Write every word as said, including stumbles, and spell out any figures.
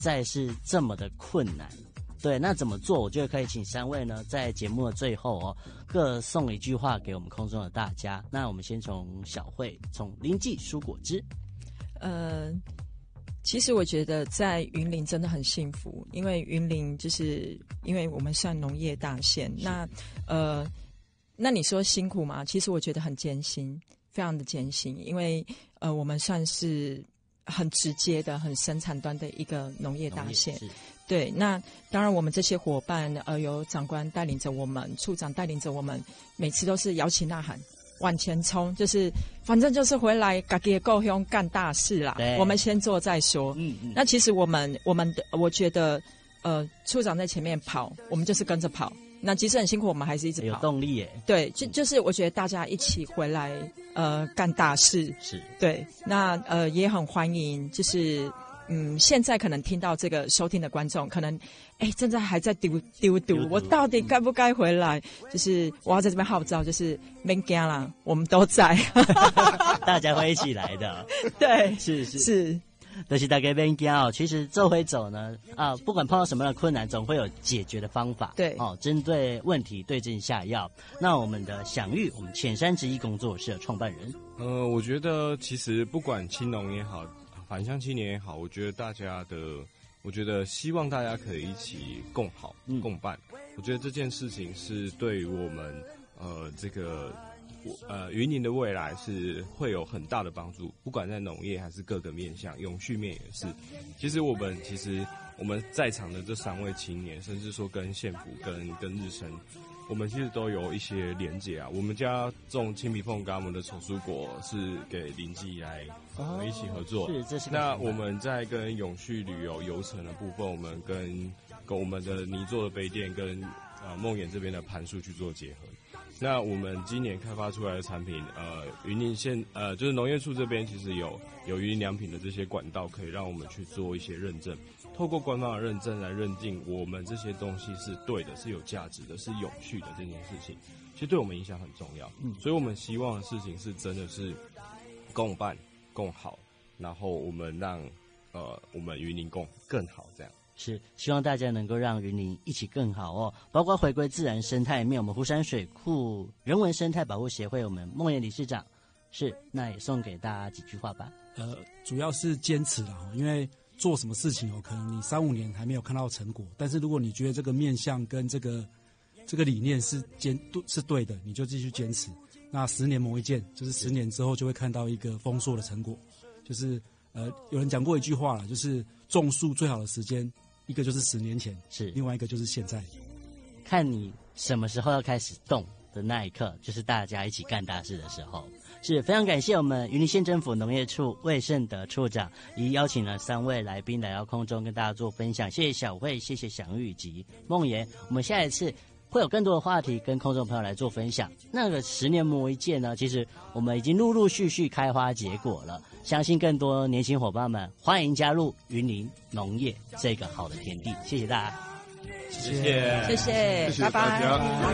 在是这么的困难。对，那怎么做？我觉得可以请三位呢，在节目的最后哦，各送一句话给我们空中的大家。那我们先从小慧，从林记蔬果汁。 呃，其实我觉得在云林真的很幸福，因为云林就是因为我们算农业大县，那呃，那你说辛苦吗？其实我觉得很艰辛，非常的艰辛，因为呃，我们算是很直接的、很生产端的一个农业大县。对，那当然我们这些伙伴，呃，有长官带领着我们，处长带领着我们，每次都是摇旗呐喊，往前冲，就是反正就是回来自己的故乡干大事啦。我们先做再说。嗯嗯。那其实我们我们的我觉得，呃，处长在前面跑，我们就是跟着跑。那即使很辛苦，我们还是一直跑， 有动力耶。 对，就就是我觉得大家一起回来，呃，干大事。 是。对， 那呃也很欢迎，就是。嗯，现在可能听到这个收听的观众，可能哎，正在还在丢丢丢，我到底该不该回来？就是我要在这边号召，就是别惊啦，我们都在， 大家会一起来的。 对， 是是是， 就是大家别惊哦。其实这回走呢，啊，不管碰到什么样的困难，总会有解决的方法。 对， 哦，针对问题对症下药。那我们的享誉，我们浅山之一工作室的创办人， 呃，我觉得其实不管青农也好。返乡青年也好，我觉得大家的，我觉得希望大家可以一起共好、嗯、共办。我觉得这件事情是对于我们呃这个呃云林的未来是会有很大的帮助，不管在农业还是各个面向，永续面也是。其实我们其实我们在场的这三位青年，甚至说跟县府、跟跟日升。我们其实都有一些连结啊，我们家种青皮凤柑，我们的丑蔬果是给林记来我们一起合作。 是，这是那我们在跟永续旅游游程的部分，我们跟跟我们的泥做的杯垫跟呃梦魇这边的盘树去做结合。那我们今年开发出来的产品，呃，云林县呃就是农业处这边其实有有云林良品的这些管道，可以让我们去做一些认证。透过官方的认证来认定我们这些东西是对的，是有价值的，是永续的这件事情，其实对我们影响很重要。嗯，所以我们希望的事情是真的是共办共好，然后我们让呃我们云林共更好这样。 是，希望大家能够让云林一起更好哦，包括回归自然生态面，我们湖山水库人文生态保护协会，我们梦魇理事长是，那也送给大家几句话吧。 呃，主要是坚持啦，因为做什么事情哦，可能你三五年还没有看到成果，但是如果你觉得这个面向跟这个这个理念是坚是对的，你就继续坚持。那十年磨一剑，就是十年之后就会看到一个丰硕的成果。就是呃，有人讲过一句话啦，就是种树最好的时间，一个就是十年前， 是另外一个就是现在。 看你什么时候要开始动的那一刻，就是大家一起干大事的时候。是非常感谢我们云林县政府农业处魏胜德处长，以邀请了三位来宾来到空中跟大家做分享。谢谢小慧，谢谢享誉以及梦魇。我们下一次会有更多的话题跟空中朋友来做分享。那个十年磨一剑呢，其实我们已经陆陆续续开花结果了，相信更多年轻伙伴们欢迎加入云林农业这个好的田地。谢谢大家， 谢谢， 谢谢，拜拜。